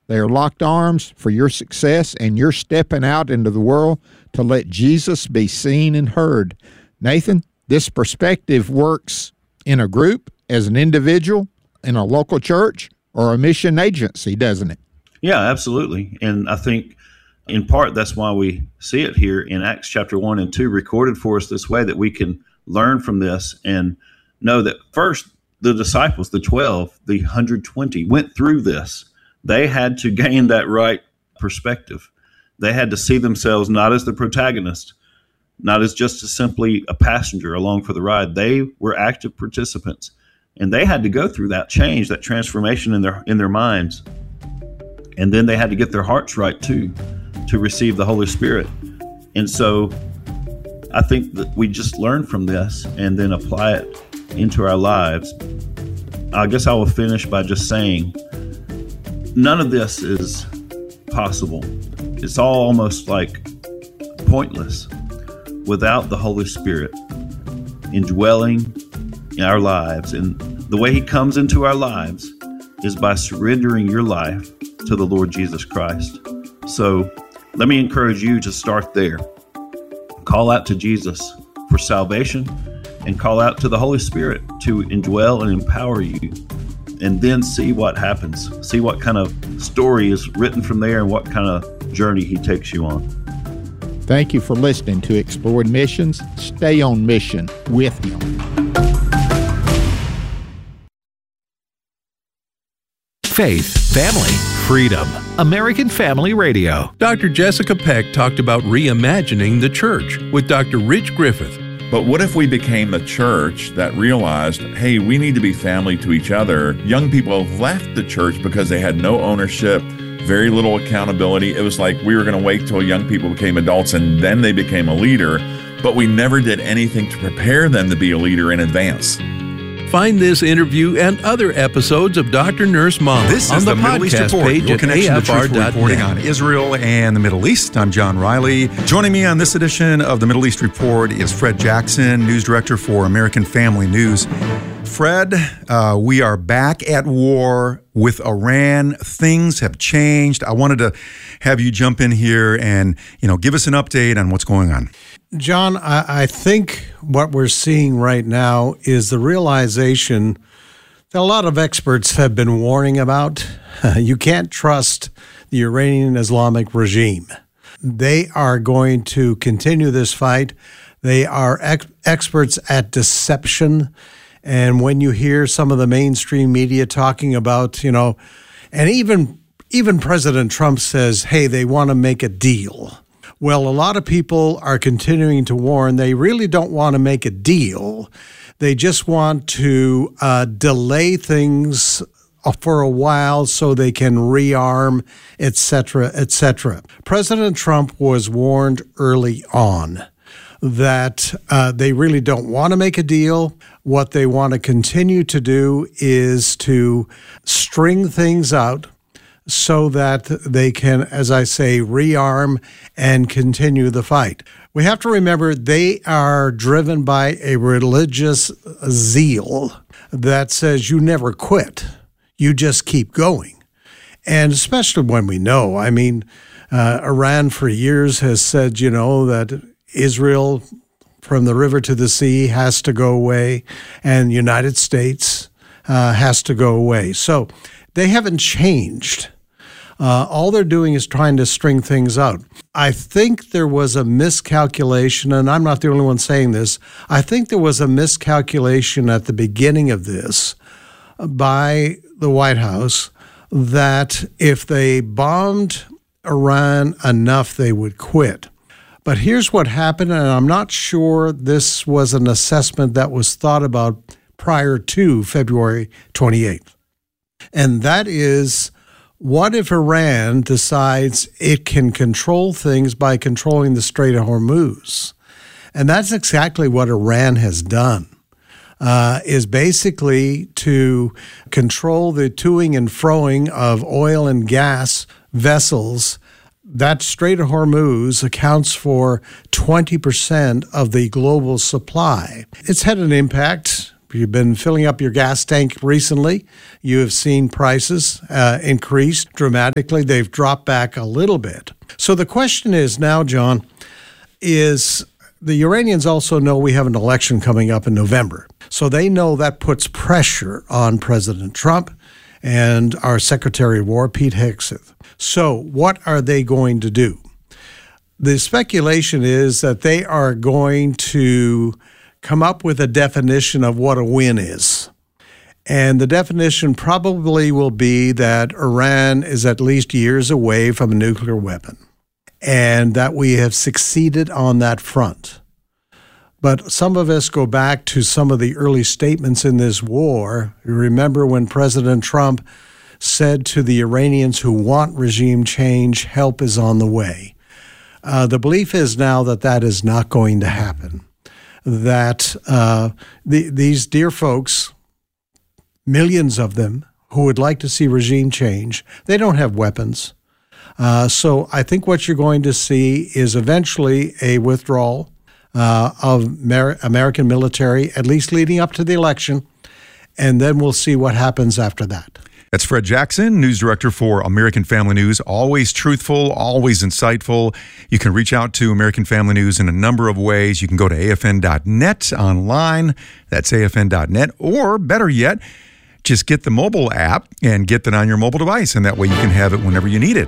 They are locked arms for your success, and you're stepping out into the world to let Jesus be seen and heard. Nathan, this perspective works in a group, as an individual, in a local church, or a mission agency, doesn't it? Yeah, absolutely. And I think in part that's why we see it here in Acts chapter 1 and 2 recorded for us this way, that we can learn from this and know that first the disciples, the 12, the 120, went through this. They had to gain that right perspective. They had to see themselves not as the protagonist, not as just simply a passenger along for the ride. They were active participants, and they had to go through that change, that transformation in their minds. And then they had to get their hearts right too, to receive the Holy Spirit. And so I think that we just learn from this and then apply it into our lives. I guess I will finish by just saying, none of this is possible. It's all almost like pointless without the Holy Spirit indwelling in our lives. And the way he comes into our lives is by surrendering your life to the Lord Jesus Christ. So let me encourage you to start there. Call out to Jesus for salvation and call out to the Holy Spirit to indwell and empower you. And then see what happens. See what kind of story is written from there and what kind of journey he takes you on. Thank you for listening to Exploring Missions. Stay on mission with him. Faith, family, freedom. American Family Radio. Dr. Jessica Peck talked about reimagining the church with Dr. Rich Griffith. But what if we became a church that realized, hey, we need to be family to each other? Young people have left the church because they had no ownership, very little accountability. It was like we were going to wait till young people became adults and then they became a leader, but we never did anything to prepare them to be a leader in advance. Find this interview and other episodes of Dr. Nurse Mom This on is the the Middle East podcast Report, page your at connection to truthful reporting on afr.net. Israel and the Middle East. I'm John Riley. Joining me on this edition of the Middle East Report is Fred Jackson, news director for American Family News. Fred, we are back at war with Iran. Things have changed. I wanted to have you jump in here and, give us an update on what's going on. John, I think what we're seeing right now is the realization that a lot of experts have been warning about. You can't trust the Iranian Islamic regime. They are going to continue this fight. They are experts at deception. And when you hear some of the mainstream media talking about, and even President Trump says, hey, they want to make a deal. Well, a lot of people are continuing to warn they really don't want to make a deal. They just want to delay things for a while so they can rearm, et cetera, et cetera. President Trump was warned early on that they really don't want to make a deal. What they want to continue to do is to string things out so that they can, as I say, rearm and continue the fight. We have to remember they are driven by a religious zeal that says you never quit. You just keep going. And especially when we know, Iran for years has said, that Israel from the river to the sea has to go away and the United States has to go away. So they haven't changed. All they're doing is trying to string things out. I think there was a miscalculation, and I'm not the only one saying this. I think there was a miscalculation at the beginning of this by the White House that if they bombed Iran enough, they would quit. But here's what happened, and I'm not sure this was an assessment that was thought about prior to February 28th. And that is, what if Iran decides it can control things by controlling the Strait of Hormuz? And that's exactly what Iran has done, is basically to control the toing and froing of oil and gas vessels. That Strait of Hormuz accounts for 20% of the global supply. It's had an impact you've been filling up your gas tank recently, you have seen prices increase dramatically. They've dropped back a little bit. So the question is now, John, is the Iranians also know we have an election coming up in November. So they know that puts pressure on President Trump and our Secretary of War, Pete Hegseth. So what are they going to do? The speculation is that they are going to come up with a definition of what a win is. And the definition probably will be that Iran is at least years away from a nuclear weapon and that we have succeeded on that front. But some of us go back to some of the early statements in this war. You remember when President Trump said to the Iranians who want regime change, help is on the way. The belief is now that that is not going to happen, that these dear folks, millions of them who would like to see regime change, they don't have weapons. So I think what you're going to see is eventually a withdrawal of American military, at least leading up to the election, and then we'll see what happens after that. That's Fred Jackson, news director for American Family News. Always truthful, always insightful. You can reach out to American Family News in a number of ways. You can go to afn.net online. That's afn.net. Or better yet, just get the mobile app and get that on your mobile device. And that way you can have it whenever you need it.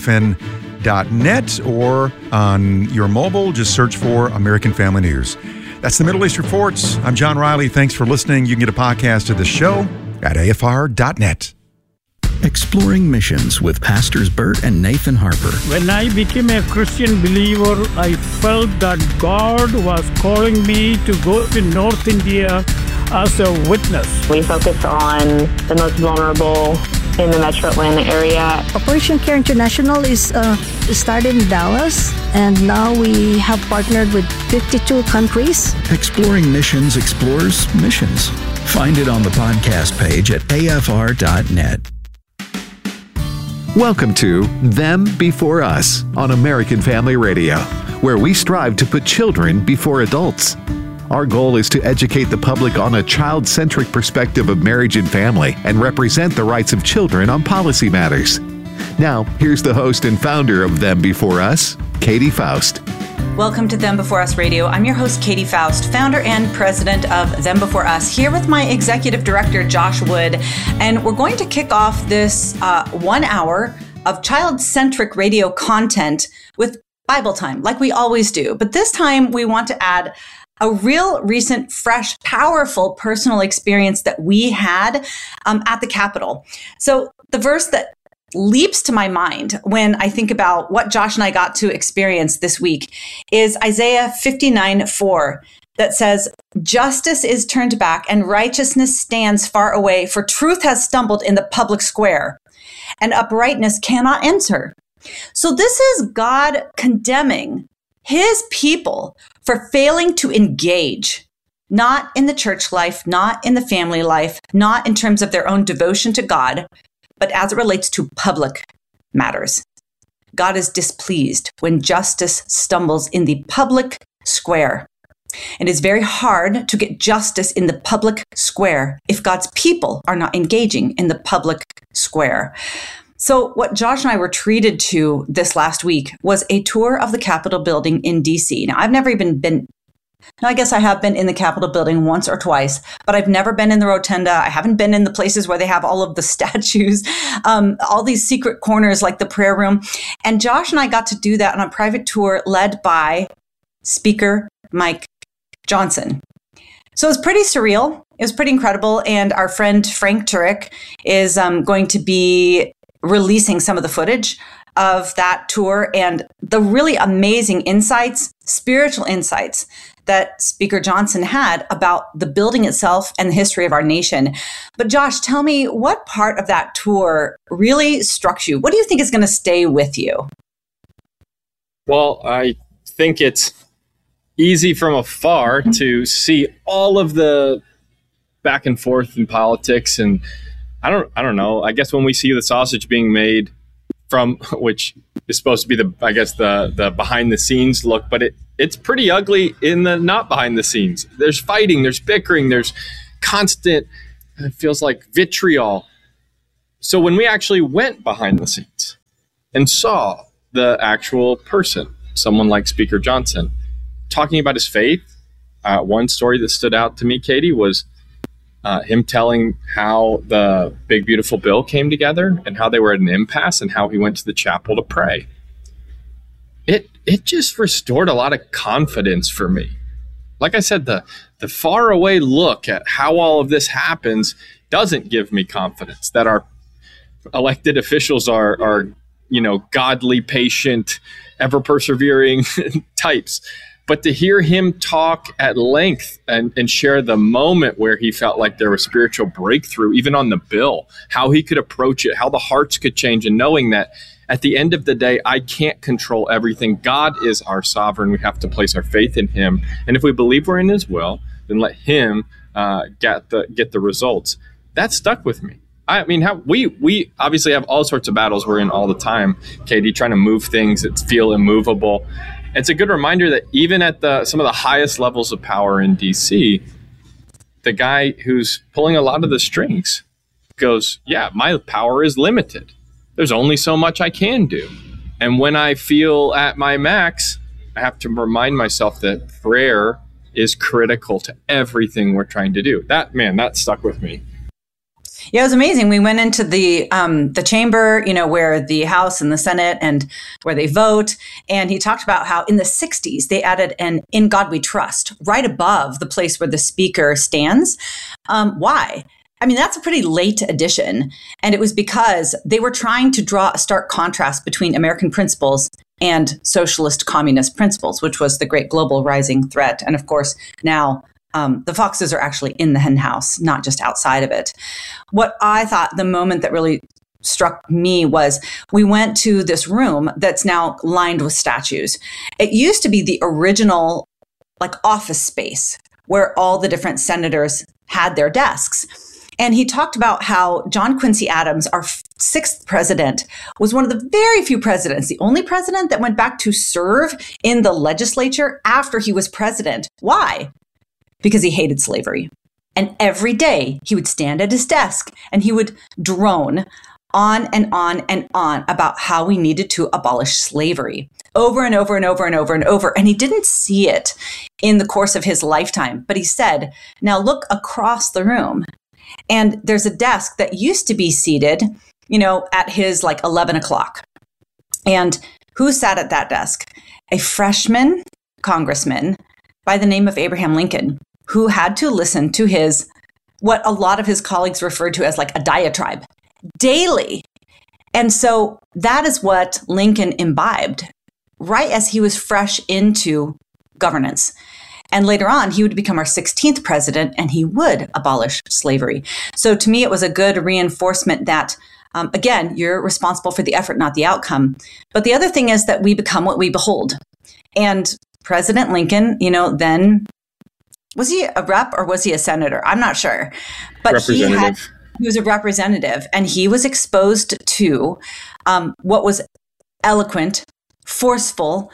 afn.net or on your mobile, just search for American Family News. That's the Middle East Reports. I'm John Riley. Thanks for listening. You can get a podcast of the show at afr.net. Exploring Missions with Pastors Bert and Nathan Harper. When I became a Christian believer, I felt that God was calling me to go to North India as a witness. We focus on the most vulnerable in the Metro Atlanta area. Operation Care International is started in Dallas, and now we have partnered with 52 countries. Exploring Missions explores missions. Find it on the podcast page at afr.net. Welcome to Them Before Us on American Family Radio, where we strive to put children before adults. Our goal is to educate the public on a child-centric perspective of marriage and family and represent the rights of children on policy matters. Now, here's the host and founder of Them Before Us, Katie Faust. Welcome to Them Before Us Radio. I'm your host, Katie Faust, founder and president of Them Before Us, here with my executive director, Josh Wood. And we're going to kick off this 1 hour of child-centric radio content with Bible time, like we always do. But this time, we want to add a real recent, fresh, powerful personal experience that we had at the Capitol. So the verse that leaps to my mind when I think about what Josh and I got to experience this week is Isaiah 59:4 that says, "Justice is turned back and righteousness stands far away, for truth has stumbled in the public square and uprightness cannot enter." So this is God condemning his people for failing to engage, not in the church life, not in the family life, not in terms of their own devotion to God, but as it relates to public matters. God is displeased when justice stumbles in the public square. It is very hard to get justice in the public square if God's people are not engaging in the public square. So what Josh and I were treated to this last week was a tour of the Capitol building in DC. Now, I've never even been, I guess I have been in the Capitol building once or twice, but I've never been in the rotunda. I haven't been in the places where they have all of the statues, all these secret corners like the prayer room. And Josh and I got to do that on a private tour led by Speaker Mike Johnson. So it was pretty surreal. It was pretty incredible. And our friend Frank Turek is going to be releasing some of the footage of that tour and the really amazing insights, spiritual insights that Speaker Johnson had about the building itself and the history of our nation. But Josh, tell me, what part of that tour really struck you? What do you think is going to stay with you? Well, I think it's easy from afar to see all of the back and forth in politics. And I don't know. I guess when we see the sausage being made from, which is supposed to be the behind the scenes look, but it's pretty ugly in the not behind the scenes. There's fighting, there's bickering, there's constant, it feels like vitriol. So when we actually went behind the scenes and saw the actual person, someone like Speaker Johnson, talking about his faith, one story that stood out to me, Katie, was him telling how the Big Beautiful Bill came together and how they were at an impasse and how he went to the chapel to pray. It just restored a lot of confidence for me. Like I said, the far away look at how all of this happens doesn't give me confidence that our elected officials are godly, patient, ever persevering types. But to hear him talk at length and share the moment where he felt like there was spiritual breakthrough, even on the bill, how he could approach it, how the hearts could change, and knowing that at the end of the day, I can't control everything. God is our sovereign. We have to place our faith in him. And if we believe we're in his will, then let him get the results. That stuck with me. I mean, how we obviously have all sorts of battles we're in all the time, Katie, trying to move things that feel immovable. It's a good reminder that even at some of the highest levels of power in DC, the guy who's pulling a lot of the strings goes, yeah, my power is limited. There's only so much I can do. And when I feel at my max, I have to remind myself that prayer is critical to everything we're trying to do. That stuck with me. Yeah, it was amazing. We went into the chamber, where the House and the Senate and where they vote. And he talked about how in the 60s, they added an "In God We Trust" right above the place where the speaker stands. Why? I mean, that's a pretty late addition. And it was because they were trying to draw a stark contrast between American principles and socialist communist principles, which was the great global rising threat. And of course, now the foxes are actually in the hen house, not just outside of it. What I thought the moment that really struck me was we went to this room that's now lined with statues. It used to be the original office space where all the different senators had their desks. And he talked about how John Quincy Adams, our sixth president, was one of the very few presidents, the only president that went back to serve in the legislature after he was president. Why? Because he hated slavery. And every day he would stand at his desk and he would drone on and on and on about how we needed to abolish slavery over and over and over and over and over. And he didn't see it in the course of his lifetime. But he said, now look across the room. And there's a desk that used to be seated, at his 11 o'clock. And who sat at that desk? A freshman congressman by the name of Abraham Lincoln, who had to listen to what a lot of his colleagues referred to as a diatribe daily. And so that is what Lincoln imbibed right as he was fresh into governance. And later on, he would become our 16th president and he would abolish slavery. So to me, it was a good reinforcement that, again, you're responsible for the effort, not the outcome. But the other thing is that we become what we behold. And President Lincoln, then, was he a rep or was he a senator? I'm not sure. But he was a representative and he was exposed to what was eloquent, forceful,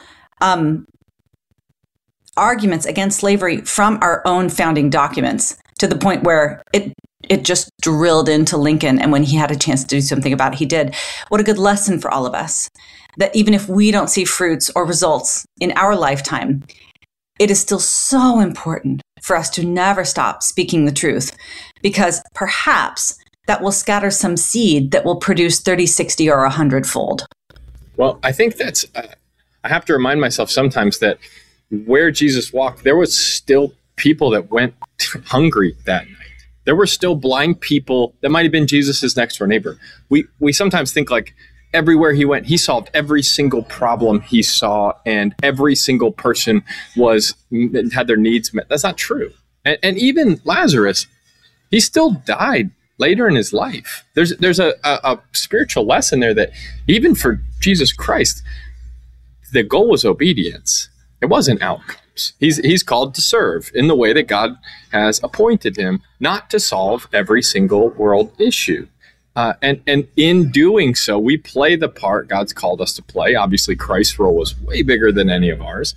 arguments against slavery from our own founding documents to the point where it just drilled into Lincoln. And when he had a chance to do something about it, he did. What a good lesson for all of us, that even if we don't see fruits or results in our lifetime, it is still so important for us to never stop speaking the truth, because perhaps that will scatter some seed that will produce 30, 60, or 100-fold. Well, I think I have to remind myself sometimes that where Jesus walked, there was still people that went hungry that night. There were still blind people that might have been Jesus's next door neighbor. We sometimes think everywhere he went, he solved every single problem he saw, and every single person had their needs met. That's not true. And even Lazarus, he still died later in his life. There's a spiritual lesson there that even for Jesus Christ, the goal was obedience. It wasn't outcomes. He's called to serve in the way that God has appointed him, not to solve every single world issue. And in doing so, we play the part God's called us to play. Obviously, Christ's role was way bigger than any of ours.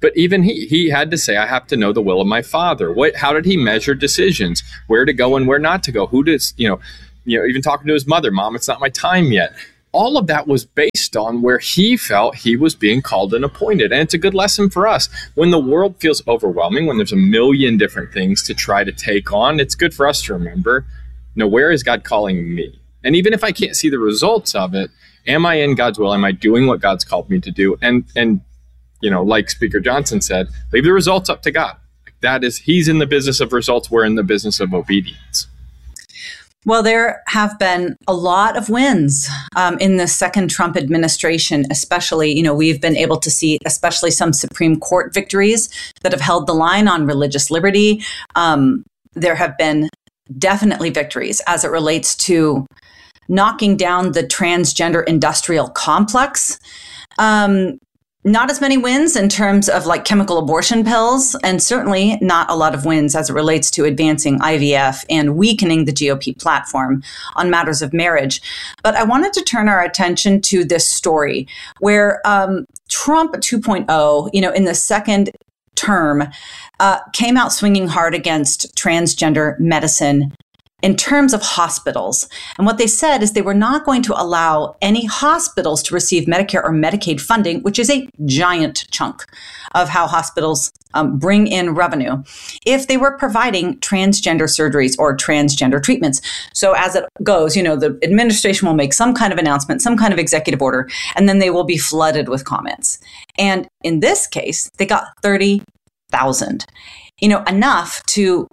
But even he had to say, I have to know the will of my Father. How did he measure decisions? Where to go and where not to go? Who does, even talking to his mother, Mom, it's not my time yet. All of that was based on where he felt he was being called and appointed. And it's a good lesson for us. When the world feels overwhelming, when there's a million different things to try to take on, it's good for us to remember, where is God calling me? And even if I can't see the results of it, am I in God's will? Am I doing what God's called me to do? And like Speaker Johnson said, leave the results up to God. He's in the business of results. We're in the business of obedience. Well, there have been a lot of wins in the second Trump administration, especially, we've been able to see especially some Supreme Court victories that have held the line on religious liberty. There have been definitely victories as it relates to knocking down the transgender industrial complex. Not as many wins in terms of like chemical abortion pills, and certainly not a lot of wins as it relates to advancing IVF and weakening the GOP platform on matters of marriage. But I wanted to turn our attention to this story where Trump 2.0, in the second term, came out swinging hard against transgender medicine in terms of hospitals. And what they said is they were not going to allow any hospitals to receive Medicare or Medicaid funding, which is a giant chunk of how hospitals bring in revenue, if they were providing transgender surgeries or transgender treatments. So as it goes, the administration will make some kind of announcement, some kind of executive order, and then they will be flooded with comments. And in this case, they got 30,000, enough to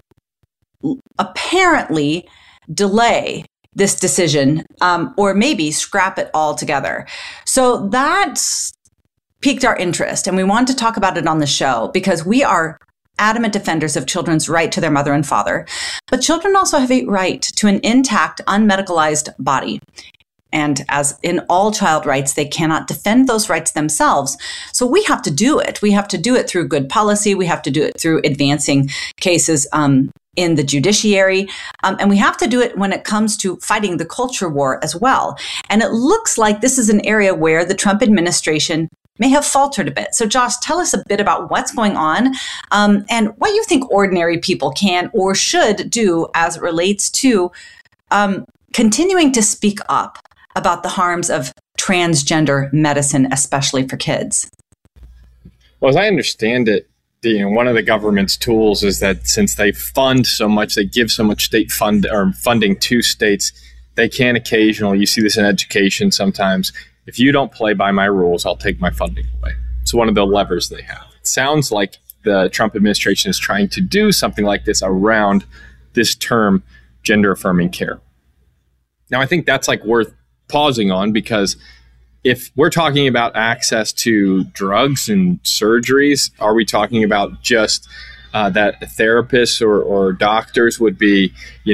apparently delay this decision or maybe scrap it altogether. So that's piqued our interest, and we wanted to talk about it on the show because we are adamant defenders of children's right to their mother and father. But children also have a right to an intact, unmedicalized body. And as in all child rights, they cannot defend those rights themselves. So we have to do it. We have to do it through good policy. We have to do it through advancing cases in the judiciary. And we have to do it when it comes to fighting the culture war as well. And it looks like this is an area where the Trump administration may have faltered a bit. So Josh, tell us a bit about what's going on and what you think ordinary people can or should do as it relates to continuing to speak up about the harms of transgender medicine, especially for kids. Well, as I understand it, one of the government's tools is that since they fund so much, they give so much state funding to states, they can occasionally, you see this in education sometimes, if you don't play by my rules, I'll take my funding away. It's one of the levers they have. It sounds like the Trump administration is trying to do something like this around this term, gender affirming care. Now, I think that's worth pausing on, because if we're talking about access to drugs and surgeries, are we talking about just that therapists or doctors would be,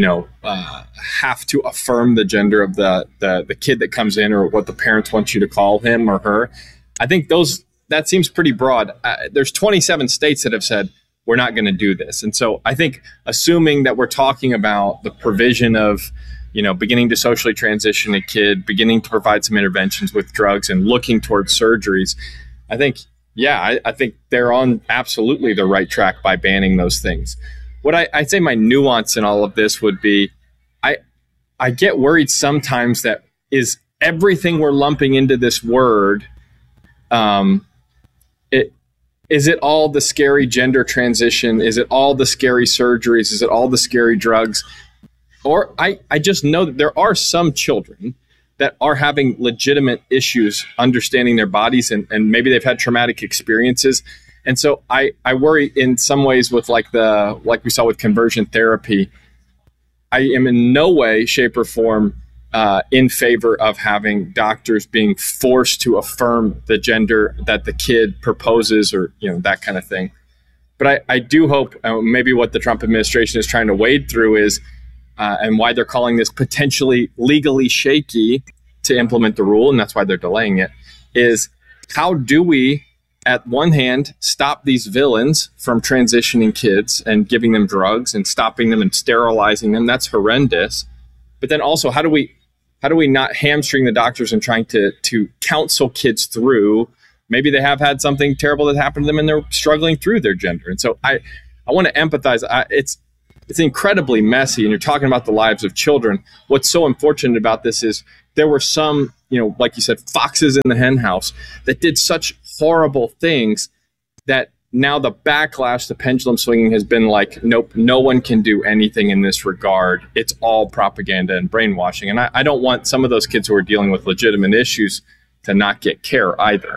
have to affirm the gender of the kid that comes in or what the parents want you to call him or her? I think that seems pretty broad. There's 27 states that have said we're not going to do this. And so I think assuming that we're talking about the provision of beginning to socially transition a kid, beginning to provide some interventions with drugs and looking towards surgeries, I think, I think they're on absolutely the right track by banning those things. What I'd say my nuance in all of this would be, I get worried sometimes that is everything we're lumping into this word, is it all the scary gender transition? Is it all the scary surgeries? Is it all the scary drugs? Or I just know that there are some children that are having legitimate issues understanding their bodies and maybe they've had traumatic experiences. And so I worry in some ways with like we saw with conversion therapy. I am in no way, shape, or form in favor of having doctors being forced to affirm the gender that the kid proposes or that kind of thing. But I do hope maybe what the Trump administration is trying to wade through is and why they're calling this potentially legally shaky to implement the rule, and that's why they're delaying it, is how do we, at one hand, stop these villains from transitioning kids and giving them drugs and stopping them and sterilizing them? That's horrendous. But then also, how do we not hamstring the doctors in trying to counsel kids through maybe they have had something terrible that happened to them and they're struggling through their gender. And so I want to empathize. It's incredibly messy, and you're talking about the lives of children. What's so unfortunate about this is there were some, like you said, foxes in the hen house that did such horrible things that now the backlash, the pendulum swinging has been like, nope, no one can do anything in this regard. It's all propaganda and brainwashing. And I don't want some of those kids who are dealing with legitimate issues to not get care either.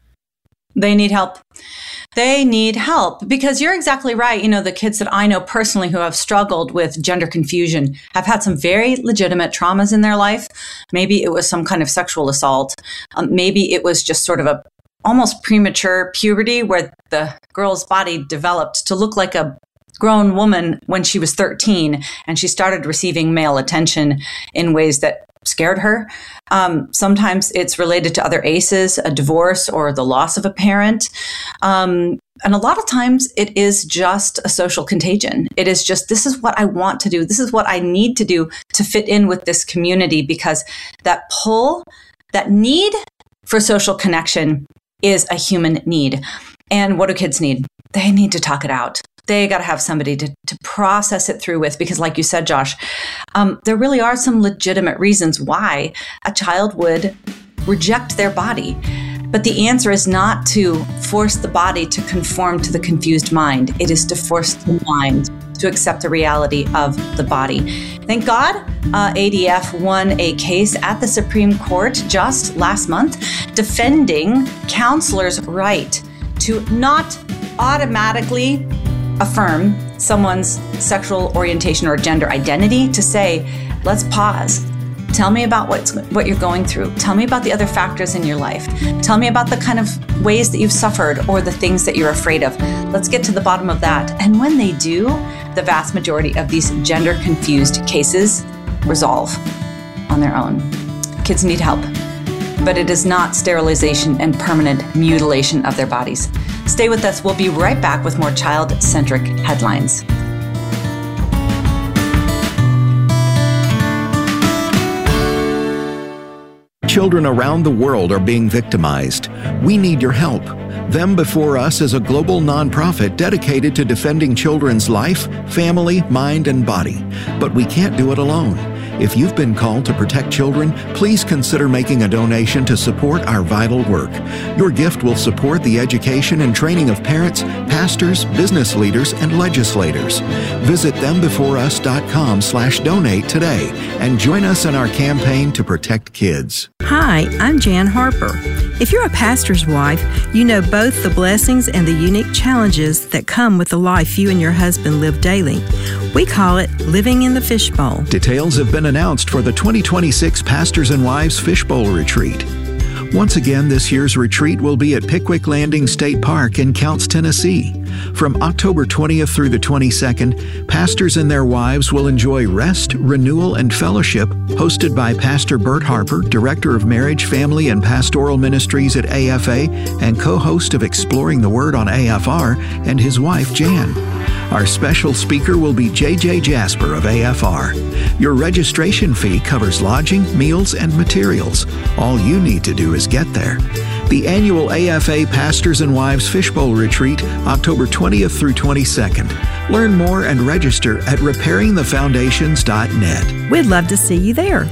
They need help. They need help because you're exactly right. The kids that I know personally who have struggled with gender confusion have had some very legitimate traumas in their life. Maybe it was some kind of sexual assault. Maybe it was just sort of a almost premature puberty where the girl's body developed to look like a grown woman when she was 13, and she started receiving male attention in ways that scared her. Sometimes it's related to other ACEs, a divorce or the loss of a parent. And a lot of times it is just a social contagion. It is just, this is what I want to do. This is what I need to do to fit in with this community, because that pull, that need for social connection is a human need. And what do kids need? They need to talk it out. They got to have somebody to process it through with, because like you said, Josh, there really are some legitimate reasons why a child would reject their body. But the answer is not to force the body to conform to the confused mind. It is to force the mind to accept the reality of the body. Thank God, ADF won a case at the Supreme Court just last month defending counselors' right to not automatically affirm someone's sexual orientation or gender identity, to say, let's pause. Tell me about what you're going through. Tell me about the other factors in your life. Tell me about the kind of ways that you've suffered or the things that you're afraid of. Let's get to the bottom of that. And when they do, the vast majority of these gender-confused cases resolve on their own. Kids need help, but it is not sterilization and permanent mutilation of their bodies. Stay with us. We'll be right back with more child-centric headlines. Children around the world are being victimized. We need your help. Them Before Us is a global nonprofit dedicated to defending children's life, family, mind, and body. But we can't do it alone. If you've been called to protect children, please consider making a donation to support our vital work. Your gift will support the education and training of parents, pastors, business leaders, and legislators. Visit thembeforeus.com/donate today and join us in our campaign to protect kids. Hi, I'm Jan Harper. If you're a pastor's wife, you know both the blessings and the unique challenges that come with the life you and your husband live daily. We call it living in the fishbowl. Details have been announced for the 2026 Pastors and Wives Fishbowl Retreat. Once again, this year's retreat will be at Pickwick Landing State Park in Counce, Tennessee. From October 20th through the 22nd, pastors and their wives will enjoy rest, renewal, and fellowship, hosted by Pastor Bert Harper, Director of Marriage, Family, and Pastoral Ministries at AFA and co-host of Exploring the Word on AFR, and his wife, Jan. Our special speaker will be J.J. Jasper of AFR. Your registration fee covers lodging, meals, and materials. All you need to do is get there. The annual AFA Pastors and Wives Fishbowl Retreat, October 20th through 22nd. Learn more and register at repairingthefoundations.net. We'd love to see you there.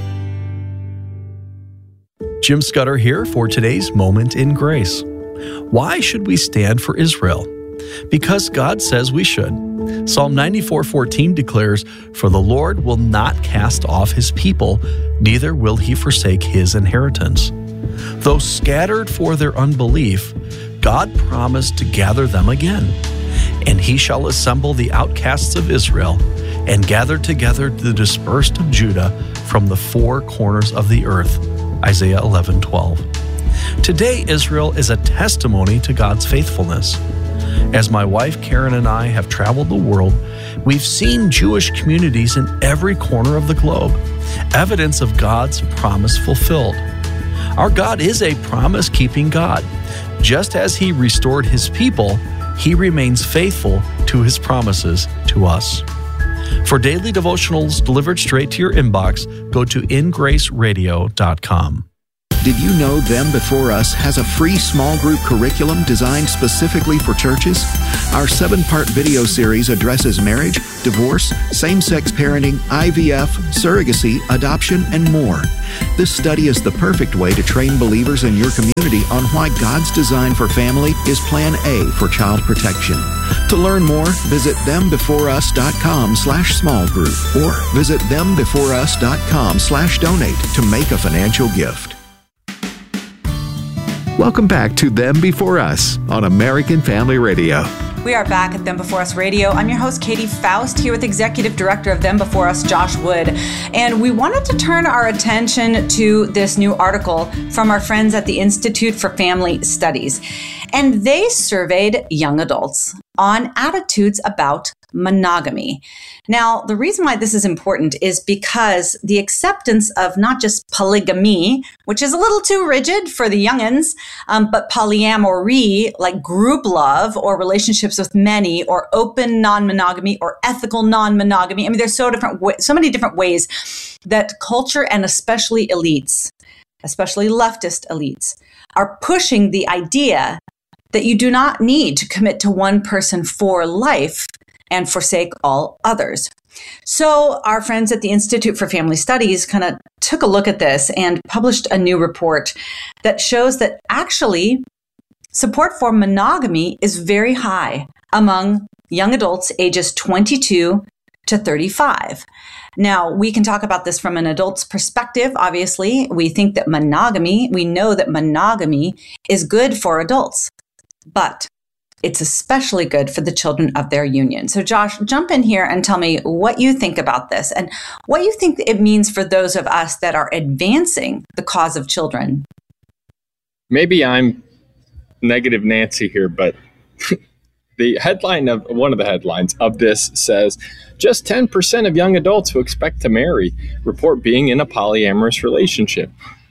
Jim Scudder here for today's Moment in Grace. Why should we stand for Israel? Because God says we should. Psalm 94:14 declares, "For the Lord will not cast off his people, neither will he forsake his inheritance." Though scattered for their unbelief, God promised to gather them again. And he shall assemble the outcasts of Israel and gather together the dispersed of Judah from the four corners of the earth. Isaiah 11:12. Today, Israel is a testimony to God's faithfulness. As my wife Karen and I have traveled the world, we've seen Jewish communities in every corner of the globe, evidence of God's promise fulfilled. Our God is a promise-keeping God. Just as he restored his people, he remains faithful to his promises to us. For daily devotionals delivered straight to your inbox, go to ingraceradio.com. Did you know Them Before Us has a free small group curriculum designed specifically for churches? Our 7-part video series addresses marriage, divorce, same-sex parenting, IVF, surrogacy, adoption, and more. This study is the perfect way to train believers in your community on why God's design for family is Plan A for child protection. To learn more, visit thembeforeus.com/small group or visit thembeforeus.com/donate to make a financial gift. Welcome back to Them Before Us on American Family Radio. We are back at Them Before Us Radio. I'm your host, Katie Faust, here with Executive Director of Them Before Us, Josh Wood. And we wanted to turn our attention to this new article from our friends at the Institute for Family Studies. And they surveyed young adults on attitudes about monogamy. Now, the reason why this is important is because the acceptance of not just polygamy, which is a little too rigid for the youngins, but polyamory, like group love or relationships with many, or open non-monogamy or ethical non-monogamy. I mean, there's so many different ways that culture and especially elites, especially leftist elites, are pushing the idea that you do not need to commit to one person for life and forsake all others. So our friends at the Institute for Family Studies kind of took a look at this and published a new report that shows that actually support for monogamy is very high among young adults ages 22 to 35. Now, we can talk about this from an adult's perspective. Obviously, we know that monogamy is good for adults, but it's especially good for the children of their union. So Josh, jump in here and tell me what you think about this and what you think it means for those of us that are advancing the cause of children. Maybe I'm negative Nancy here, but the headline of one of the headlines of this says, just 10% of young adults who expect to marry report being in a polyamorous relationship.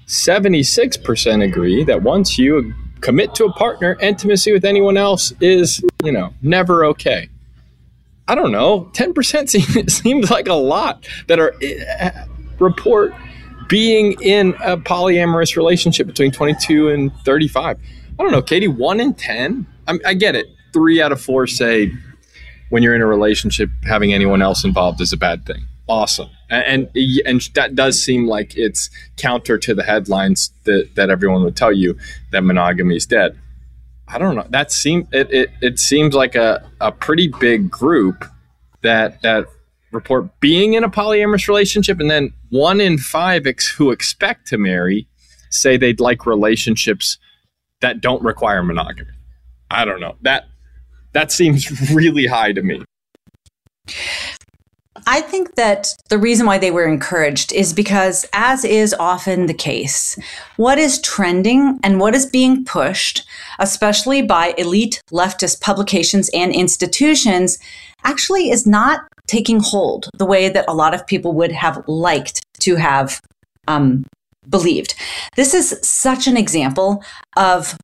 76% agree that once you commit to a partner, intimacy with anyone else is, never okay. I don't know. 10% seems like a lot that are report being in a polyamorous relationship between 22 and 35. I don't know, Katie, 1 in 10? I get it. 3 out of 4 say when you're in a relationship, having anyone else involved is a bad thing. Awesome. And that does seem like it's counter to the headlines that everyone would tell you that monogamy is dead. I don't know. It seems like a pretty big group that report being in a polyamorous relationship, and then 1 in 5 who expect to marry say they'd like relationships that don't require monogamy. I don't know. That seems really high to me. I think that the reason why they were encouraged is because, as is often the case, what is trending and what is being pushed, especially by elite leftist publications and institutions, actually is not taking hold the way that a lot of people would have liked to have believed. This is such an example of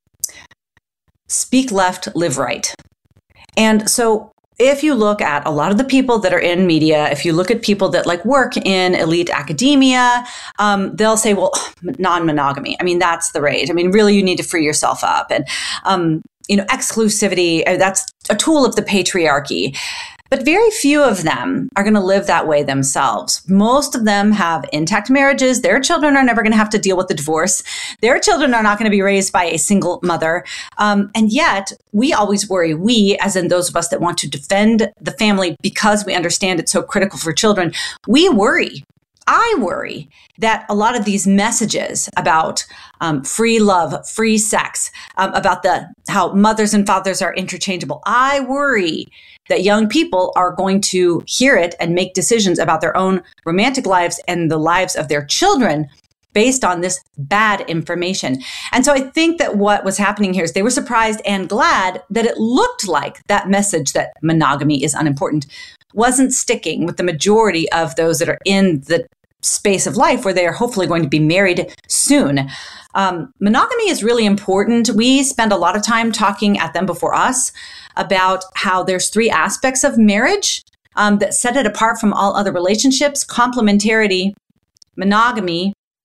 speak left, live right. And so if you look at a lot of the people that are in media, if you look at people that work in elite academia, they'll say, well, non-monogamy. I mean, that's the rage. I mean, really, you need to free yourself up. And, exclusivity, that's a tool of the patriarchy. But very few of them are going to live that way themselves. Most of them have intact marriages. Their children are never going to have to deal with the divorce. Their children are not going to be raised by a single mother. And yet, we always worry, we, as in those of us that want to defend the family because we understand it's so critical for children, we worry. I worry that a lot of these messages about free love, free sex, about how mothers and fathers are interchangeable, I worry that young people are going to hear it and make decisions about their own romantic lives and the lives of their children based on this bad information. And so I think that what was happening here is they were surprised and glad that it looked like that message that monogamy is unimportant wasn't sticking with the majority of those that are in the space of life where they are hopefully going to be married soon. Monogamy is really important. We spend a lot of time talking at Them Before Us about how there's 3 aspects of marriage that set it apart from all other relationships: complementarity, monogamy,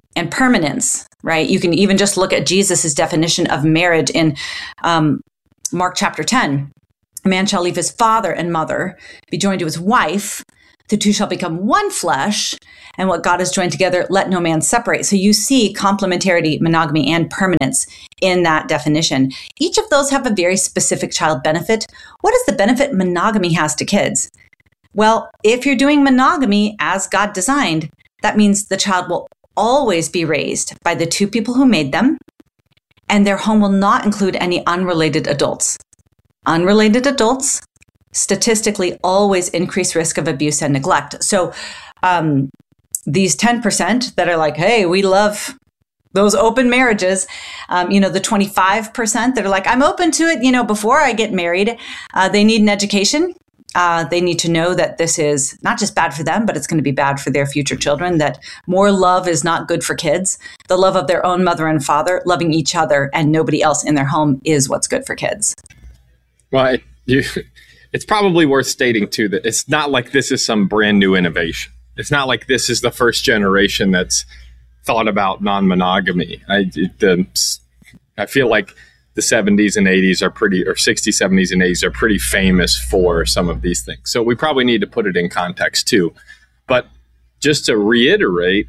and permanence, right? You can even just look at Jesus's definition of marriage in Mark chapter 10. A man shall leave his father and mother, be joined to his wife. The two shall become one flesh, and what God has joined together, let no man separate. So you see complementarity, monogamy, and permanence in that definition. Each of those have a very specific child benefit. What is the benefit monogamy has to kids? Well, if you're doing monogamy as God designed, that means the child will always be raised by the two people who made them, and their home will not include any unrelated adults. Unrelated adults statistically always increase risk of abuse and neglect. So these 10% that are like, hey, we love those open marriages, the 25% that are like, I'm open to it, before I get married, they need an education. They need to know that this is not just bad for them, but it's going to be bad for their future children, that more love is not good for kids. The love of their own mother and father, loving each other and nobody else in their home is what's good for kids. Well, it's probably worth stating, too, that it's not like this is some brand new innovation. It's not like this is the first generation that's thought about non-monogamy. I feel like the 70s and 80s are pretty, or 60s, 70s, and 80s are pretty famous for some of these things. So we probably need to put it in context, too. But just to reiterate,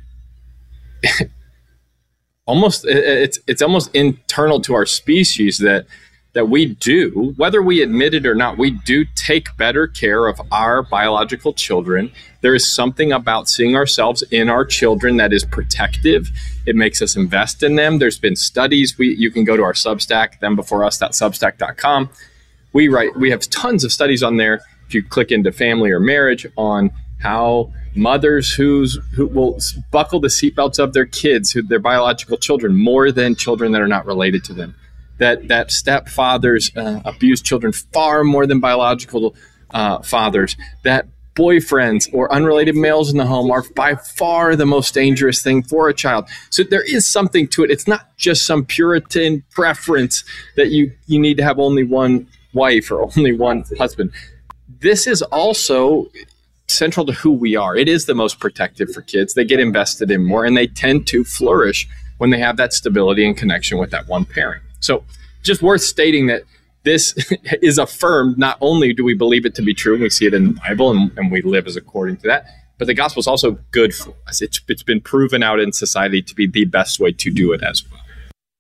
it's almost internal to our species that we do, whether we admit it or not, we do take better care of our biological children. There is something about seeing ourselves in our children that is protective. It makes us invest in them. There's been studies. You can go to our Substack, thembeforeus.substack.com. We have tons of studies on there. If you click into family or marriage, on how mothers who will buckle the seatbelts of their kids, their biological children, more than children that are not related to them. That stepfathers abuse children far more than biological fathers. That boyfriends or unrelated males in the home are by far the most dangerous thing for a child. So there is something to it. It's not just some Puritan preference that you need to have only one wife or only one husband. This is also central to who we are. It is the most protective for kids. They get invested in more, and they tend to flourish when they have that stability and connection with that one parent. So just worth stating that this is affirmed. Not only do we believe it to be true, we see it in the Bible, and we live as according to that, but the gospel is also good for us. It's been proven out in society to be the best way to do it as well.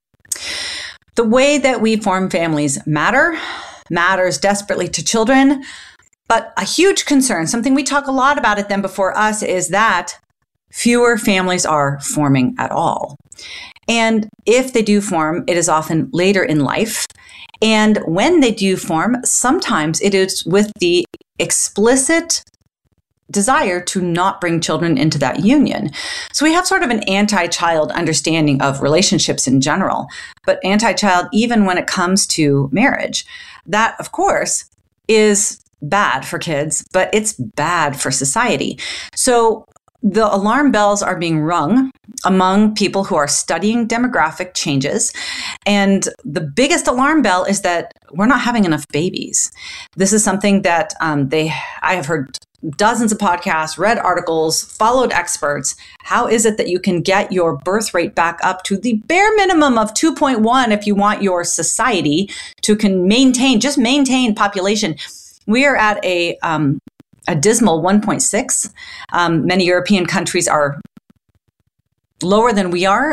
The way that we form families matters desperately to children, but a huge concern, something we talk a lot about at Them Before Us, is that fewer families are forming at all. And if they do form, it is often later in life. And when they do form, sometimes it is with the explicit desire to not bring children into that union. So we have sort of an anti-child understanding of relationships in general, but anti-child even when it comes to marriage. That, of course, is bad for kids, but it's bad for society. So the alarm bells are being rung among people who are studying demographic changes. And the biggest alarm bell is that we're not having enough babies. This is something that I have heard dozens of podcasts, read articles, followed experts. How is it that you can get your birth rate back up to the bare minimum of 2.1 if you want your society to maintain population? We are at a dismal 1.6. Many European countries are lower than we are.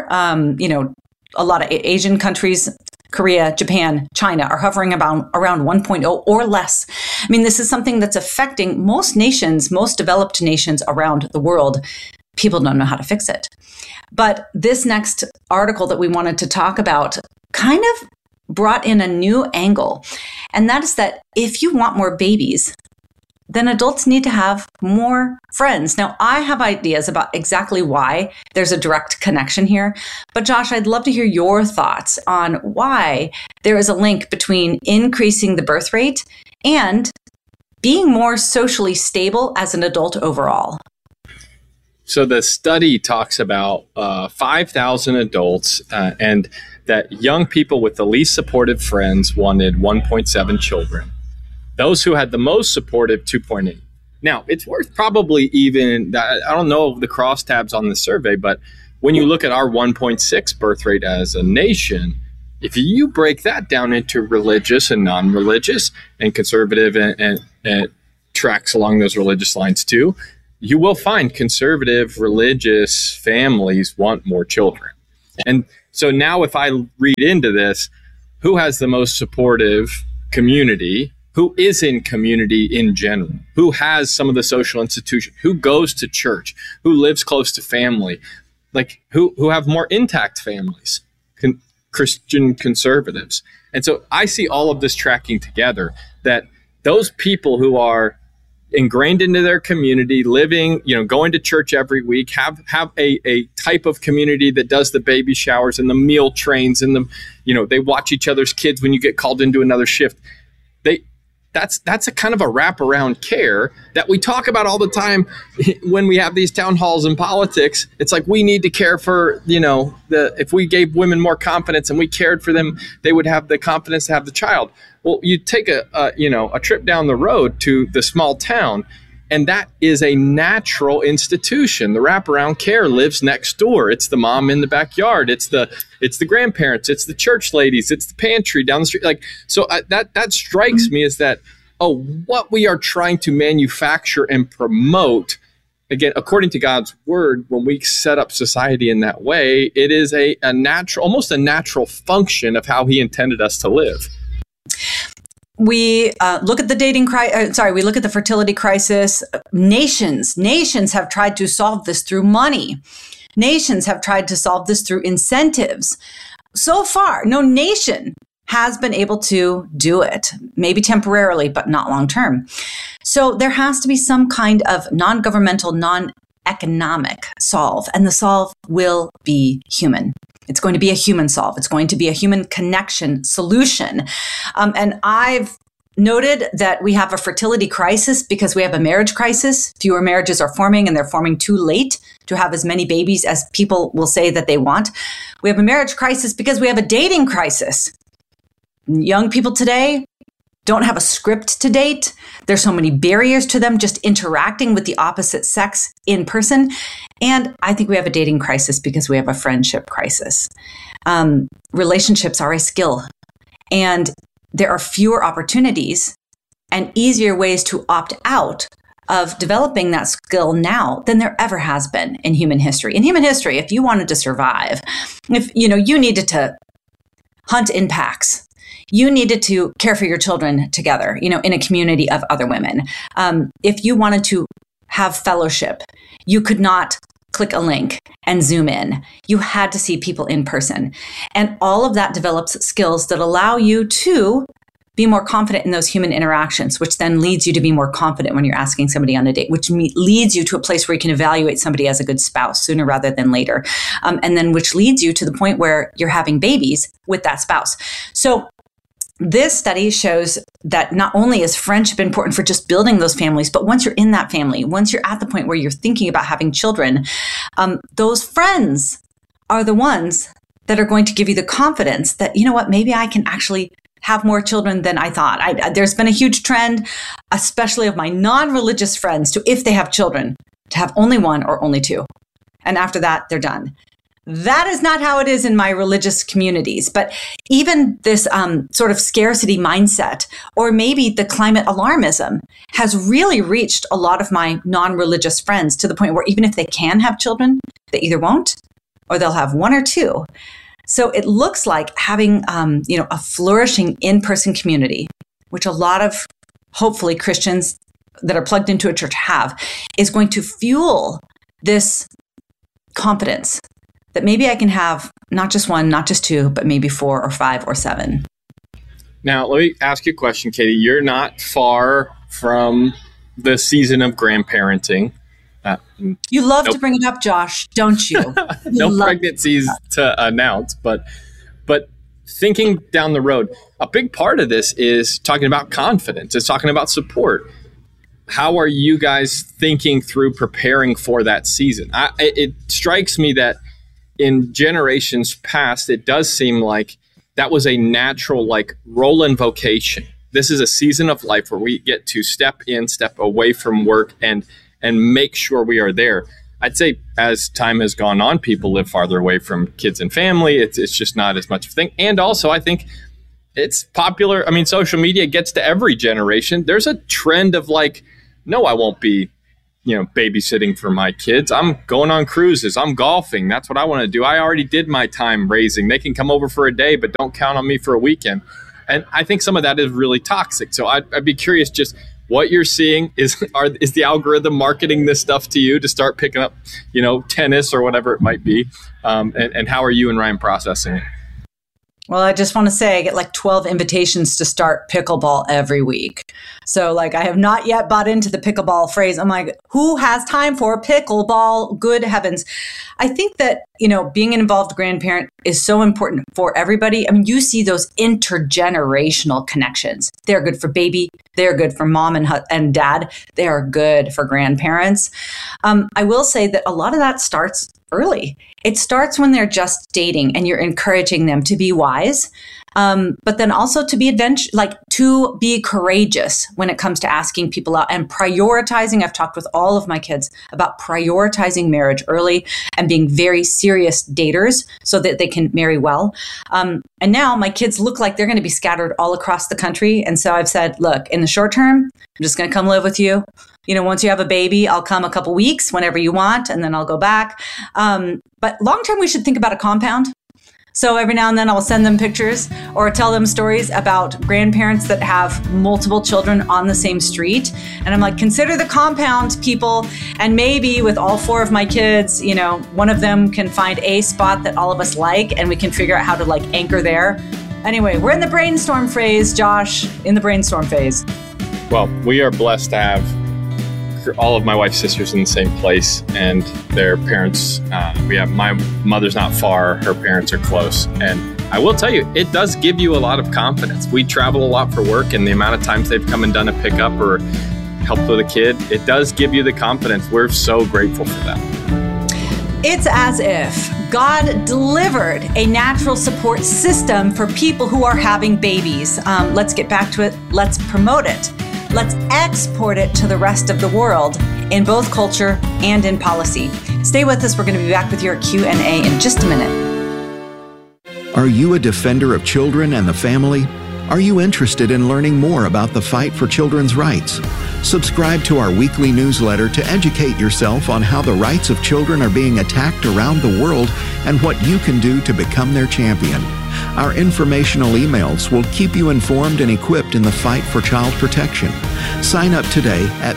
A lot of Asian countries, Korea, Japan, China, are hovering about around 1.0 or less. I mean, this is something that's affecting most nations, most developed nations around the world. People don't know how to fix it. But this next article that we wanted to talk about kind of brought in a new angle. And that is that if you want more babies, then adults need to have more friends. Now, I have ideas about exactly why there's a direct connection here. But Josh, I'd love to hear your thoughts on why there is a link between increasing the birth rate and being more socially stable as an adult overall. So the study talks about 5,000 adults and that young people with the least supportive friends wanted 1.7 children. Those who had the most supportive, 2.8. Now, it's worth probably even, I don't know the crosstabs on the survey, but when you look at our 1.6 birth rate as a nation, if you break that down into religious and non-religious and conservative and tracks along those religious lines too, you will find conservative religious families want more children. And so now if I read into this, who has the most supportive community? Who is in community in general? Who has some of the social institutions? Who goes to church? Who lives close to family? Like who have more intact families? Christian conservatives. And so I see all of this tracking together, that those people who are ingrained into their community, living, going to church every week, have a type of community that does the baby showers and the meal trains and they watch each other's kids when you get called into another shift. That's a kind of a wraparound care that we talk about all the time when we have these town halls in politics. It's like we need to care for, if we gave women more confidence and we cared for them, they would have the confidence to have the child. Well, you take a trip down the road to the small town, and that is a natural institution. The wraparound care lives next door. It's the mom in the backyard. It's the grandparents. It's the church ladies. It's the pantry down the street. That strikes me as that, what we are trying to manufacture and promote, again, according to God's word, when we set up society in that way, it is a natural, almost a natural function of how he intended us to live. We look at the we look at the fertility crisis. Nations have tried to solve this through money. Nations have tried to solve this through incentives. So far, no nation has been able to do it, maybe temporarily, but not long term. So there has to be some kind of non-governmental, non-economic solve, and the solve will be human. It's going to be a human solve. It's going to be a human connection solution. And I've noted that we have a fertility crisis because we have a marriage crisis. Fewer marriages are forming, and they're forming too late to have as many babies as people will say that they want. We have a marriage crisis because we have a dating crisis. Young people today don't have a script to date. There's so many barriers to them just interacting with the opposite sex in person. And I think we have a dating crisis because we have a friendship crisis. Relationships are a skill, and there are fewer opportunities and easier ways to opt out of developing that skill now than there ever has been in human history. In human history, if you wanted to survive, if you needed to hunt in packs, you needed to care for your children together, in a community of other women. If you wanted to have fellowship, you could not click a link and zoom in. You had to see people in person. And all of that develops skills that allow you to be more confident in those human interactions, which then leads you to be more confident when you're asking somebody on a date, which leads you to a place where you can evaluate somebody as a good spouse sooner rather than later. And then which leads you to the point where you're having babies with that spouse. So this study shows that not only is friendship important for just building those families, but once you're in that family, once you're at the point where you're thinking about having children, those friends are the ones that are going to give you the confidence that, maybe I can actually have more children than I thought. There's been a huge trend, especially of my non-religious friends, to, if they have children, to have only one or only two. And after that, they're done. That is not how it is in my religious communities. But even this sort of scarcity mindset, or maybe the climate alarmism, has really reached a lot of my non-religious friends to the point where even if they can have children, they either won't or they'll have one or two. So it looks like having a flourishing in-person community, which a lot of hopefully Christians that are plugged into a church have, is going to fuel this confidence that maybe I can have not just one, not just two, but maybe 4 or 5 or 7. Now, let me ask you a question, Katie. You're not far from the season of grandparenting. You love to bring it up, Josh, don't you? No pregnancies to announce, but thinking down the road, a big part of this is talking about confidence. It's talking about support. How are you guys thinking through preparing for that season? It strikes me that in generations past, it does seem like that was a natural role and vocation. This is a season of life where we get to step in, step away from work and make sure we are there. I'd say as time has gone on, people live farther away from kids and family. It's just not as much of a thing. And also, I think it's popular. I mean, social media gets to every generation. There's a trend of like, no, I won't be, babysitting for my kids. I'm going on cruises. I'm golfing. That's what I want to do. I already did my time raising. They can come over for a day, but don't count on me for a weekend. And I think some of that is really toxic. So I'd be curious just what you're seeing. Is the algorithm marketing this stuff to you to start picking up, tennis or whatever it might be? And how are you and Ryan processing it? Well, I just want to say I get like 12 invitations to start pickleball every week. So I have not yet bought into the pickleball phrase. I'm like, who has time for pickleball? Good heavens. I think that, being an involved grandparent is so important for everybody. I mean, you see those intergenerational connections. They're good for baby. They're good for mom and dad. They are good for grandparents. I will say that a lot of that starts early. It starts when they're just dating and you're encouraging them to be wise, but then also to be to be courageous when it comes to asking people out and prioritizing. I've talked with all of my kids about prioritizing marriage early and being very serious daters so that they can marry well. And now my kids look like they're going to be scattered all across the country. And so I've said, look, in the short term, I'm just going to come live with you. Once you have a baby, I'll come a couple weeks whenever you want, and then I'll go back. But long term, we should think about a compound. So every now and then I'll send them pictures or tell them stories about grandparents that have multiple children on the same street. And I'm like, consider the compound, people. And maybe with all 4 of my kids, one of them can find a spot that all of us like, and we can figure out how to anchor there. Anyway, we're in the brainstorm phase, Josh, in the brainstorm phase. Well, we are blessed to have all of my wife's sisters in the same place, and their parents, my mother's not far, her parents are close. And I will tell you, it does give you a lot of confidence. We travel a lot for work, and the amount of times they've come and done a pickup or helped with a kid, it does give you the confidence. We're so grateful for that. It's as if God delivered a natural support system for people who are having babies. Let's get back to it. Let's promote it. Let's export it to the rest of the world in both culture and in policy. Stay with us. We're going to be back with your Q&A in just a minute. Are you a defender of children and the family? Are you interested in learning more about the fight for children's rights? Subscribe to our weekly newsletter to educate yourself on how the rights of children are being attacked around the world and what you can do to become their champion. Our informational emails will keep you informed and equipped in the fight for child protection. Sign up today at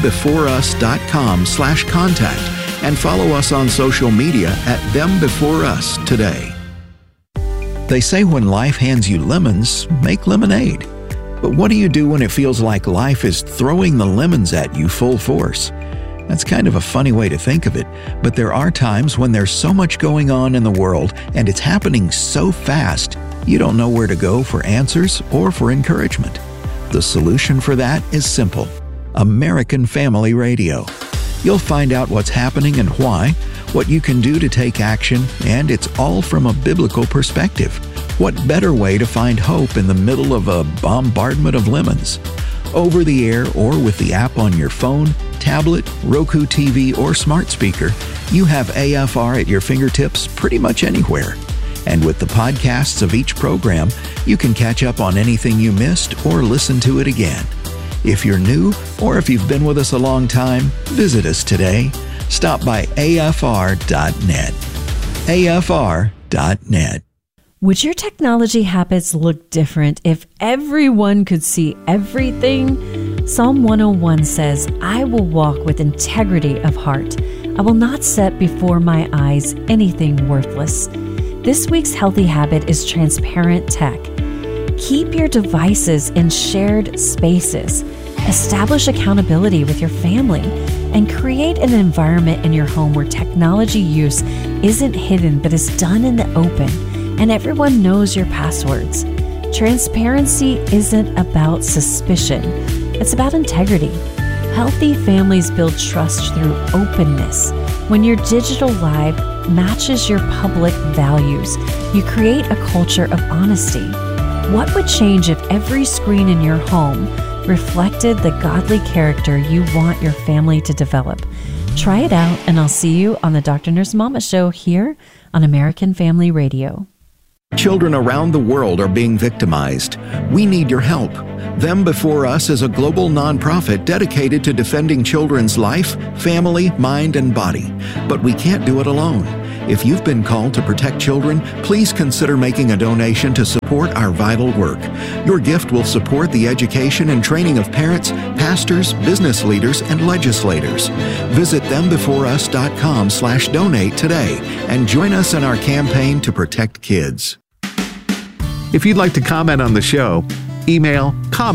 thembeforeus.com/contact and follow us on social media at thembeforeus today. They say when life hands you lemons, make lemonade. But what do you do when it feels like life is throwing the lemons at you full force? That's kind of a funny way to think of it, but there are times when there's so much going on in the world and it's happening so fast, you don't know where to go for answers or for encouragement. The solution for that is simple: American Family Radio. You'll find out what's happening and why, what you can do to take action, and it's all from a biblical perspective. What better way to find hope in the middle of a bombardment of lemons? Over the air or with the app on your phone, tablet, Roku TV, or smart speaker, you have AFR at your fingertips pretty much anywhere. And with the podcasts of each program, you can catch up on anything you missed or listen to it again. If you're new or if you've been with us a long time, visit us today. Stop by afr.net. afr.net. Would your technology habits look different if everyone could see everything? Psalm 101 says, I will walk with integrity of heart. I will not set before my eyes anything worthless. This week's healthy habit is transparent tech. Keep your devices in shared spaces. Establish accountability with your family and create an environment in your home where technology use isn't hidden but is done in the open and everyone knows your passwords. Transparency isn't about suspicion. It's about integrity. Healthy families build trust through openness. When your digital life matches your public values, you create a culture of honesty. What would change if every screen in your home reflected the godly character you want your family to develop? Try it out, and I'll see you on the Dr. Nurse Mama Show here on American Family Radio. Children around the world are being victimized. We need your help. Them Before Us is a global nonprofit dedicated to defending children's life, family, mind, and body. But we can't do it alone. If you've been called to protect children, please consider making a donation to support our vital work. Your gift will support the education and training of parents, pastors, business leaders, and legislators. Visit thembeforeus.com/donate today and join us in our campaign to protect kids. If you'd like to comment on the show, email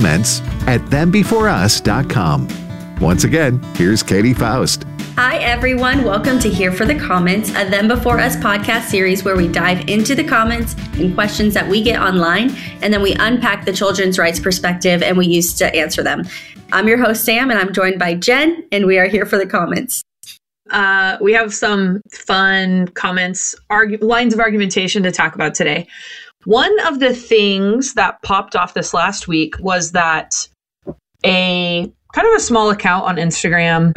comments@thembeforeus.com. Once again, here's Katie Faust. Hi, everyone. Welcome to Here for the Comments, a Them Before Us podcast series where we dive into the comments and questions that we get online, and then we unpack the children's rights perspective and we use to answer them. I'm your host, Sam, and I'm joined by Jen, and we are here for the comments. We have some fun comments, lines of argumentation to talk about today. One of the things that popped off this last week was that a kind of a small account on Instagram,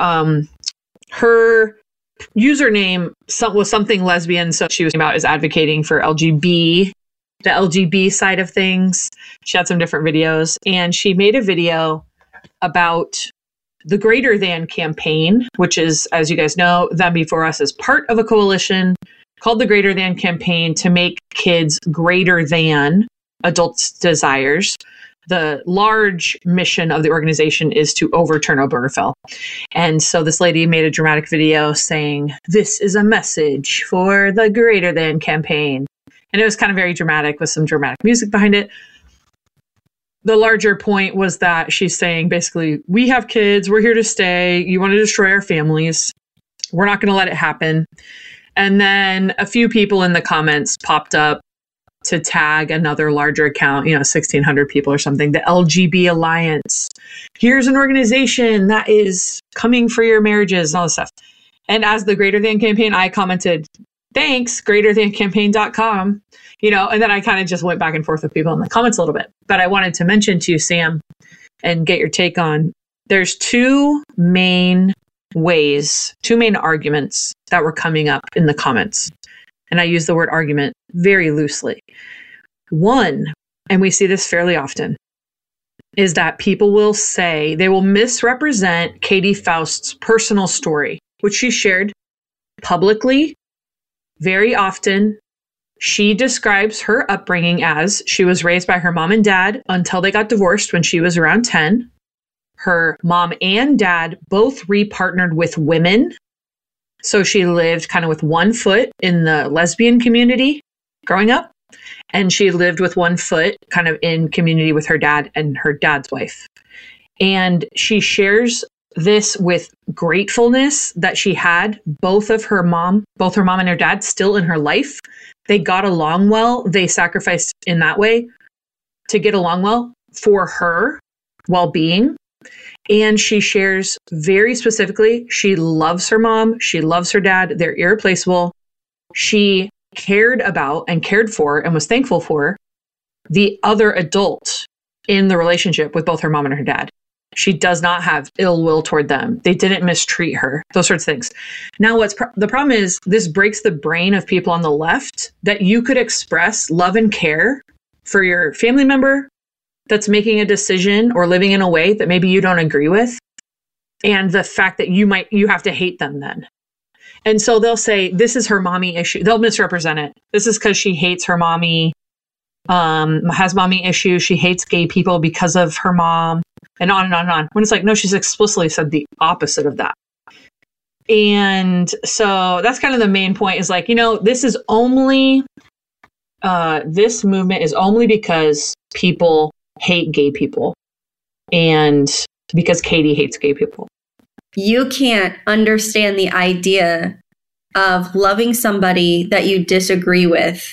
her username was something lesbian, so she was about is advocating for the LGB side of things. She had some different videos, and she made a video about the Greater Than campaign, which is, as you guys know, Them Before Us is part of a coalition called the Greater Than campaign to make kids greater than adults' desires. The large mission of the organization is to overturn Obergefell. And so this lady made a dramatic video saying, "This is a message for the Greater Than campaign." And it was kind of very dramatic with some dramatic music behind it. The larger point was that she's saying, basically, we have kids, we're here to stay, you want to destroy our families, we're not going to let it happen. And then a few people in the comments popped up to tag another larger account, 1,600 people or something, the LGB Alliance. Here's an organization that is coming for your marriages and all this stuff. And as the Greater Than campaign, I commented, thanks, greaterthancampaign.com, and then I kind of just went back and forth with people in the comments a little bit. But I wanted to mention to you, Sam, and get your take on, there's two main arguments that were coming up in the comments. And I use the word argument very loosely. One, and we see this fairly often, is that people will say, they will misrepresent Katie Faust's personal story, which she shared publicly very often. She describes her upbringing as she was raised by her mom and dad until they got divorced when she was around 10. Her mom and dad both repartnered with women. So she lived kind of with one foot in the lesbian community growing up, and she lived with one foot kind of in community with her dad and her dad's wife. And she shares this with gratefulness that she had both her mom and her dad still in her life. They got along well. They sacrificed in that way to get along well for her well-being. And she shares very specifically, she loves her mom, she loves her dad, they're irreplaceable. She cared about and cared for and was thankful for the other adult in the relationship with both her mom and her dad. She does not have ill will toward them. They didn't mistreat her, those sorts of things. Now, the problem is this breaks the brain of people on the left that you could express love and care for your family member that's making a decision or living in a way that maybe you don't agree with, and the fact that you have to hate them then. And so they'll say, this is her mommy issue. They'll misrepresent it. This is because she hates her mommy, has mommy issues. She hates gay people because of her mom, and on and on and on. When it's like, no, she's explicitly said the opposite of that. And so that's kind of the main point, is like, this is only, this movement is only because people hate gay people, and because Katie hates gay people. You can't understand the idea of loving somebody that you disagree with,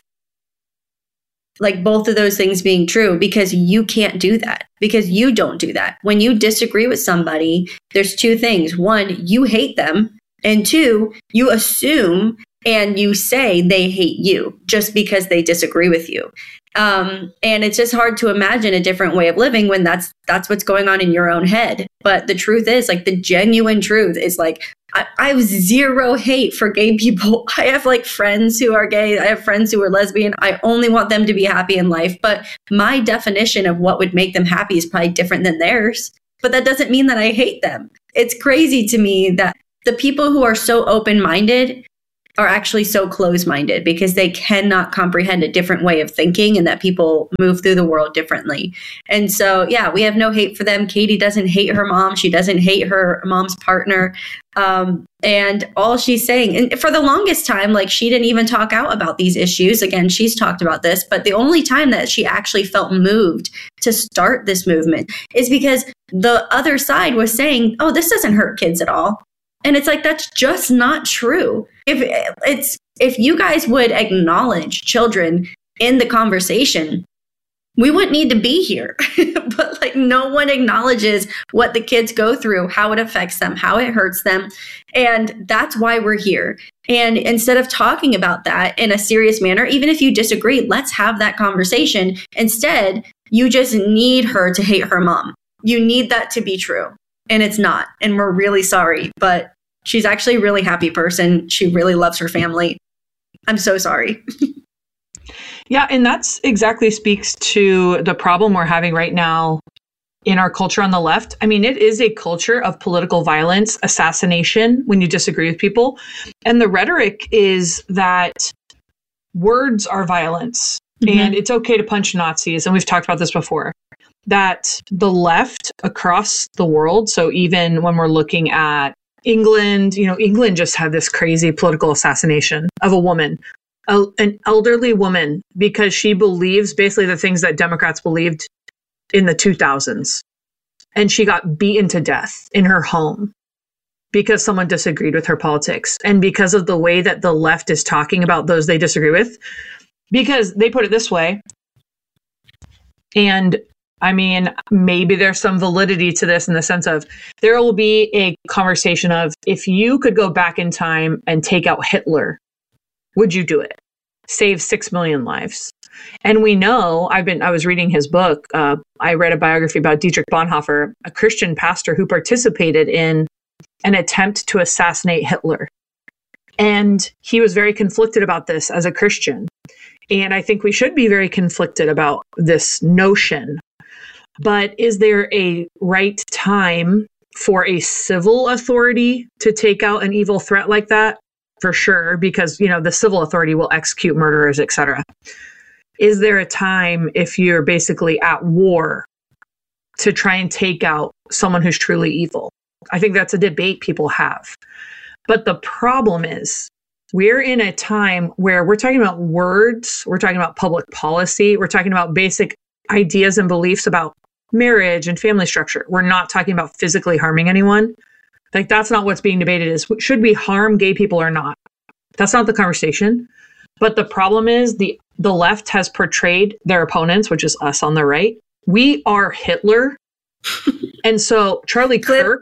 like both of those things being true, because you can't do that, because you don't do that. When you disagree with somebody, there's two things. One, you hate them. And two, you assume and you say they hate you just because they disagree with you. And it's just hard to imagine a different way of living when that's what's going on in your own head. But the truth is, like, the genuine truth is, like, I have zero hate for gay people. I have like friends who are gay. I have friends who are lesbian. I only want them to be happy in life. But my definition of what would make them happy is probably different than theirs. But that doesn't mean that I hate them. It's crazy to me that the people who are so open-minded are actually so close-minded because they cannot comprehend a different way of thinking and that people move through the world differently. And so, yeah, we have no hate for them. Katie doesn't hate her mom. She doesn't hate her mom's partner. And all she's saying, and for the longest time, like, she didn't even talk out about these issues. Again, she's talked about this, but the only time that she actually felt moved to start this movement is because the other side was saying, oh, this doesn't hurt kids at all. And it's like, that's just not true. If you guys would acknowledge children in the conversation, we wouldn't need to be here. But like, no one acknowledges what the kids go through, how it affects them, how it hurts them. And that's why we're here. And instead of talking about that in a serious manner, even if you disagree, let's have that conversation. Instead, you just need her to hate her mom. You need that to be true. And it's not. And we're really sorry. But she's actually a really happy person. She really loves her family. I'm so sorry. Yeah, and that's exactly speaks to the problem we're having right now in our culture on the left. I mean, it is a culture of political violence, assassination when you disagree with people. And the rhetoric is that words are violence, and it's okay to punch Nazis. And we've talked about this before, that the left across the world, so even when we're looking at England, England just had this crazy political assassination of a woman, an elderly woman, because she believes basically the things that Democrats believed in the 2000s. And she got beaten to death in her home because someone disagreed with her politics. And because of the way that the left is talking about those they disagree with, because they put it this way, and I mean, maybe there's some validity to this in the sense of there will be a conversation of, if you could go back in time and take out Hitler, would you do it? Save 6 million lives. And we know, I was reading his book. I read a biography about Dietrich Bonhoeffer, a Christian pastor who participated in an attempt to assassinate Hitler. And he was very conflicted about this as a Christian. And I think we should be very conflicted about this notion. But is there a right time for a civil authority to take out an evil threat like that? For sure, because, the civil authority will execute murderers, etc. Is there a time, if you're basically at war, to try and take out someone who's truly evil? I think that's a debate people have. But the problem is, we're in a time where we're talking about words, we're talking about public policy, we're talking about basic ideas and beliefs about marriage and family structure. We're not talking about physically harming anyone. Like, that's not what's being debated is, should we harm gay people or not? That's not the conversation. But the problem is the left has portrayed their opponents, which is us on the right. We are Hitler. And so Charlie Kirk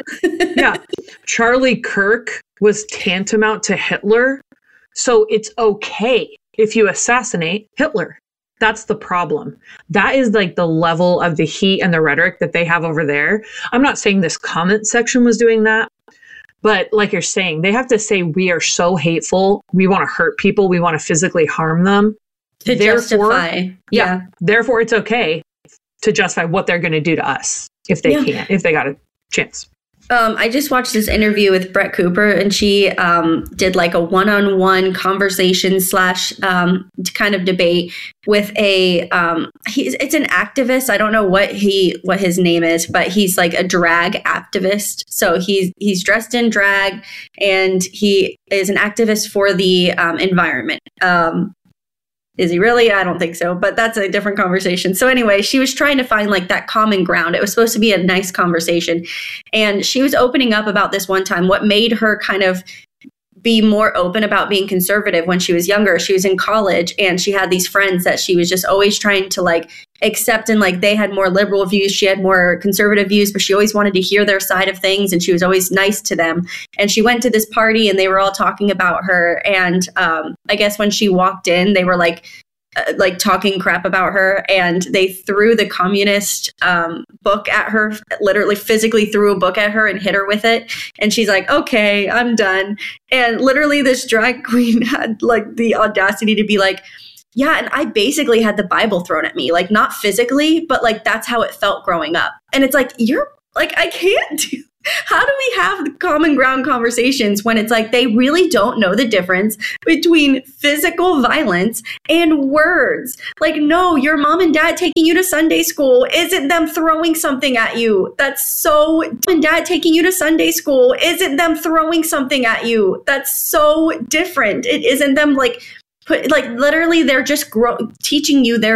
was tantamount to Hitler. So it's okay if you assassinate Hitler. That's the problem. That is like the level of the heat and the rhetoric that they have over there. I'm not saying this comment section was doing that, but like you're saying, they have to say, we are so hateful. We want to hurt people. We want to physically harm them. To justify. Yeah. Therefore, it's okay to justify what they're going to do to us if they can, if they got a chance. I just watched this interview with Brett Cooper, and she did like a one-on-one conversation / kind of debate with it's an activist. I don't know what his name is, but he's like a drag activist. So he's dressed in drag, and he is an activist for the environment. Is he really? I don't think so, but that's a different conversation. So anyway, she was trying to find like that common ground. It was supposed to be a nice conversation. And she was opening up about this one time, what made her kind of be more open about being conservative when she was younger. She was in college, and she had these friends that she was just always trying to like accept and like they had more liberal views, she had more conservative views, but she always wanted to hear their side of things, and she was always nice to them. And she went to this party and they were all talking about her, and I guess when she walked in, they were like talking crap about her, and they threw the communist book at her, literally physically threw a book at her and hit her with it. And she's like, okay, I'm done. And literally this drag queen had like the audacity to be like, yeah, and I basically had the Bible thrown at me, like not physically, but like that's how it felt growing up. And it's like, you're like, I can't do. How do we have common ground conversations when it's like they really don't know the difference between physical violence and words? Like, no, your mom and dad taking you to Sunday school isn't them throwing something at you. That's so, and dad taking you to Sunday school isn't them throwing something at you. That's so different. It isn't them like literally they're just teaching you their